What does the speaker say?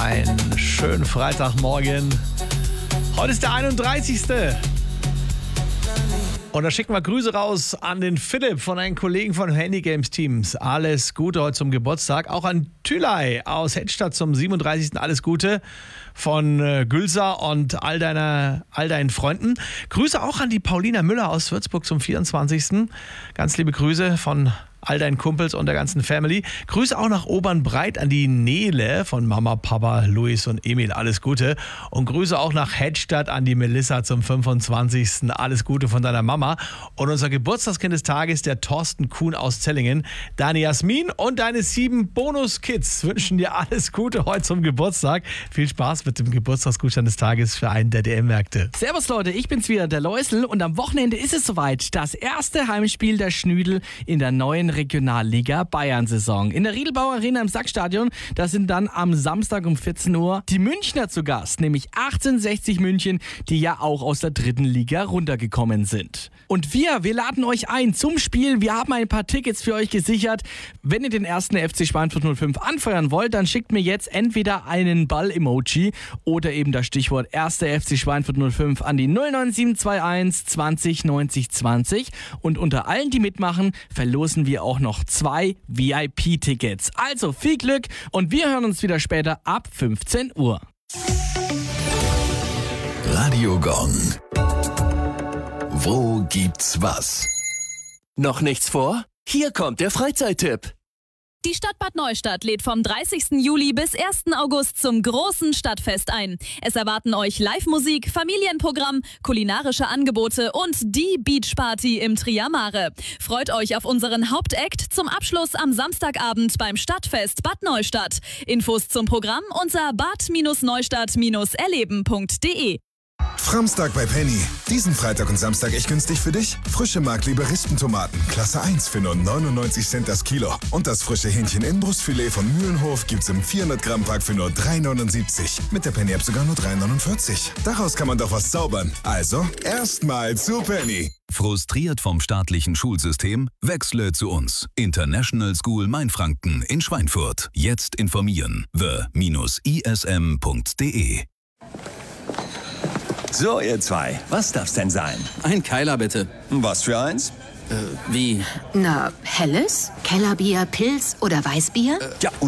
Einen schönen Freitagmorgen. Heute ist der 31. Und da schicken wir Grüße raus an den Philipp von einem Kollegen von Handy Games Teams. Alles Gute heute zum Geburtstag. Auch an Tülay aus Hedstadt zum 37. Alles Gute von Gülsa und all deinen Freunden. Grüße auch an die Paulina Müller aus Würzburg zum 24. Ganz liebe Grüße von all deinen Kumpels und der ganzen Family. Grüße auch nach Obernbreit an die Nele von Mama, Papa, Luis und Emil. Alles Gute. Und Grüße auch nach Hedstadt an die Melissa zum 25. Alles Gute von deiner Mama. Und unser Geburtstagskind des Tages, der Thorsten Kuhn aus Zellingen. Deine Jasmin und deine 7 Bonus-Kids wünschen dir alles Gute heute zum Geburtstag. Viel Spaß mit dem Geburtstagsgutschein des Tages für einen der DM-Märkte. Servus Leute, ich bin's wieder, der Läusel. Und am Wochenende ist es soweit. Das erste Heimspiel der Schnüdel in der neuen Regionalliga Bayern-Saison. In der Riedelbauer Arena im Sackstadion, da sind dann am Samstag um 14 Uhr die Münchner zu Gast, nämlich 1860 München, die ja auch aus der 3. Liga runtergekommen sind. Und wir laden euch ein zum Spiel. Wir haben ein paar Tickets für euch gesichert. Wenn ihr den ersten FC Schweinfurt 05 anfeuern wollt, dann schickt mir jetzt entweder einen Ball-Emoji oder eben das Stichwort 1. FC Schweinfurt 05 an die 09721 20 90 20. Und unter allen, die mitmachen, verlosen wir auch noch 2 VIP-Tickets. Also viel Glück und wir hören uns wieder später ab 15 Uhr. Radio Gong. Wo gibt's was? Noch nichts vor? Hier kommt der Freizeittipp. Die Stadt Bad Neustadt lädt vom 30. Juli bis 1. August zum großen Stadtfest ein. Es erwarten euch Live-Musik, Familienprogramm, kulinarische Angebote und die Beachparty im Triamare. Freut euch auf unseren Hauptakt zum Abschluss am Samstagabend beim Stadtfest Bad Neustadt. Infos zum Programm unter bad-neustadt-erleben.de. Framstag bei Penny. Diesen Freitag und Samstag echt günstig für dich. Frische Mark-Liberistentomaten, Klasse 1 für nur 99 Cent das Kilo. Und das frische Hähnchen-Innenbrustfilet von Mühlenhof gibt's im 400-Gramm-Pack für nur 3,79. Mit der Penny-App sogar nur 3,49. Daraus kann man doch was zaubern. Also, erstmal zu Penny. Frustriert vom staatlichen Schulsystem? Wechsle zu uns. International School Mainfranken in Schweinfurt. Jetzt informieren. the-ism.de. So, ihr zwei, was darf's denn sein? Ein Keiler bitte. Was für eins? Wie? Na, helles? Kellerbier, Pils oder Weißbier? Ja,